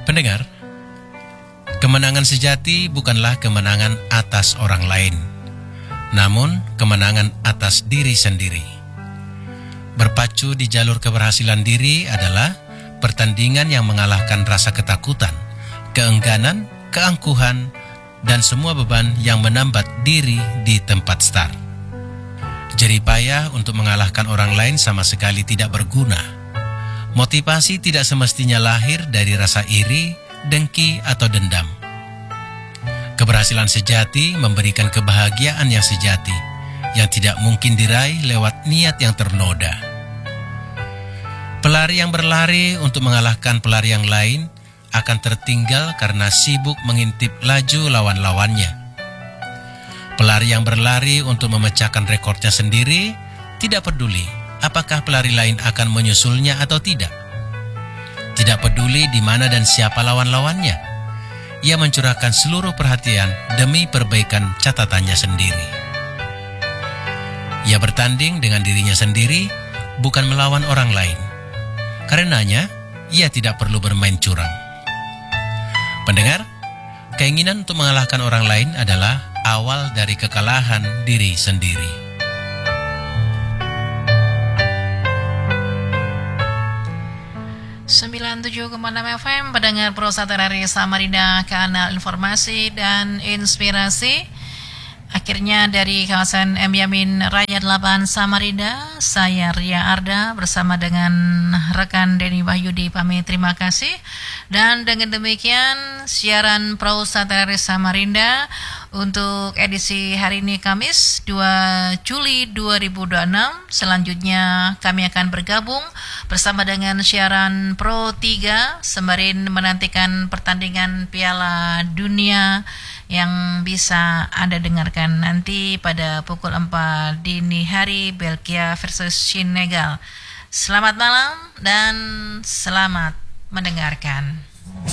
Pendengar, kemenangan sejati bukanlah kemenangan atas orang lain, namun kemenangan atas diri sendiri. Berpacu di jalur keberhasilan diri adalah pertandingan yang mengalahkan rasa ketakutan, keengganan, keangkuhan, dan semua beban yang menambat diri di tempat start. Jerih payah untuk mengalahkan orang lain sama sekali tidak berguna. Motivasi tidak semestinya lahir dari rasa iri, dengki, atau dendam. Keberhasilan sejati memberikan kebahagiaan yang sejati, yang tidak mungkin diraih lewat niat yang ternoda. Pelari yang berlari untuk mengalahkan pelari yang lain akan tertinggal karena sibuk mengintip laju lawan-lawannya. Pelari yang berlari untuk memecahkan rekornya sendiri tidak peduli apakah pelari lain akan menyusulnya atau tidak. Tidak peduli di mana dan siapa lawan-lawannya. Ia mencurahkan seluruh perhatian demi perbaikan catatannya sendiri. Ia bertanding dengan dirinya sendiri, bukan melawan orang lain. Karenanya, ia tidak perlu bermain curang. Pendengar, keinginan untuk mengalahkan orang lain adalah awal dari kekalahan diri sendiri. 97,6 FM, pendengar Prosata dari Samarinda, kanal informasi dan inspirasi. Akhirnya dari kawasan M. Yamin Raya 8 Samarinda, saya Ria Arda bersama dengan rekan Denny Wahyudi pamit terima kasih. Dan dengan demikian siaran Prosata dari Samarinda untuk edisi hari ini Kamis 2 Juli 2026. Selanjutnya kami akan bergabung bersama dengan siaran Pro 3 sembari menantikan pertandingan Piala Dunia yang bisa Anda dengarkan nanti pada pukul 4 dini hari, Belgia versus Senegal. Selamat malam dan selamat mendengarkan.